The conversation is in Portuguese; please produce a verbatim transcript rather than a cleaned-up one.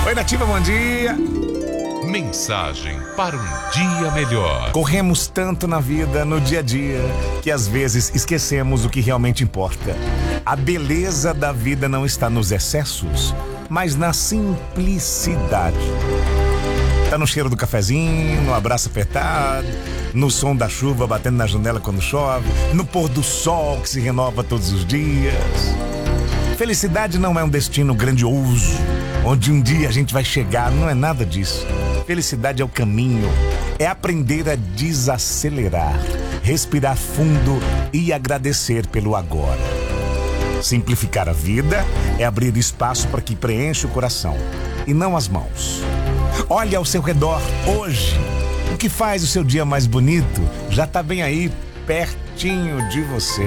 Oi, Nativa, bom dia. Mensagem para um dia melhor. Corremos tanto na vida, no dia a dia, que às vezes esquecemos o que realmente importa. A beleza da vida não está nos excessos, mas na simplicidade. Tá no cheiro do cafezinho, no abraço apertado, no som da chuva batendo na janela quando chove, no pôr do sol que se renova todos os dias. Felicidade não é um destino grandioso, onde um dia a gente vai chegar, não é nada disso. Felicidade é o caminho, é aprender a desacelerar, respirar fundo e agradecer pelo agora. Simplificar a vida é abrir espaço para que preencha o coração e não as mãos. Olhe ao seu redor hoje. O que faz o seu dia mais bonito já está bem aí, pertinho de você.